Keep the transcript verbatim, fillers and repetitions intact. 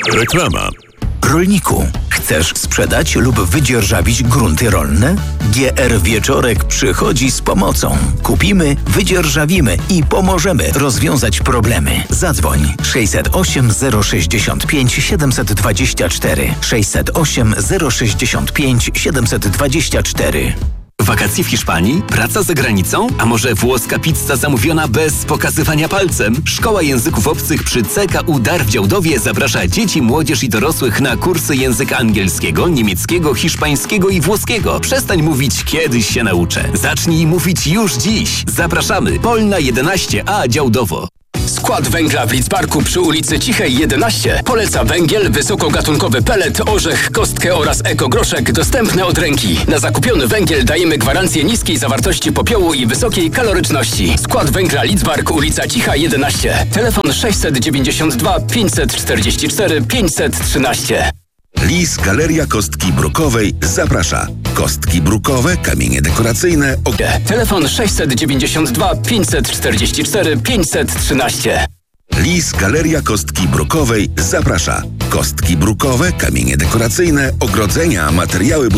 Reklama. Rolniku, chcesz sprzedać lub wydzierżawić grunty rolne? G R Wieczorek przychodzi z pomocą. Kupimy, wydzierżawimy i pomożemy rozwiązać problemy. Zadzwoń sześćset osiem zero sześćdziesiąt pięć siedemset dwadzieścia cztery sześćset osiem zero sześćdziesiąt pięć siedemset dwadzieścia cztery. Wakacje w Hiszpanii? Praca za granicą? A może włoska pizza zamówiona bez pokazywania palcem? Szkoła Języków Obcych przy C K U Dar w Działdowie zaprasza dzieci, młodzież i dorosłych na kursy języka angielskiego, niemieckiego, hiszpańskiego i włoskiego. Przestań mówić kiedyś się nauczę. Zacznij mówić już dziś. Zapraszamy. Polna jedenaście A Działdowo. Skład węgla w Lidzbarku przy ulicy Cichej jedenaście poleca węgiel, wysokogatunkowy pelet, orzech, kostkę oraz ekogroszek dostępne od ręki. Na zakupiony węgiel dajemy gwarancję niskiej zawartości popiołu i wysokiej kaloryczności. Skład węgla Lidzbark, ulica Cicha jedenaście. Telefon sześćset dziewięćdziesiąt dwa pięćset czterdzieści cztery pięćset trzynaście. Lis Galeria Kostki Brukowej zaprasza. Kostki brukowe, kamienie dekoracyjne. O... Telefon sześćset dziewięćdziesiąt dwa pięćset czterdzieści cztery pięćset trzynaście. Lis Galeria Kostki Brukowej zaprasza. Kostki brukowe, kamienie dekoracyjne, ogrodzenia, materiały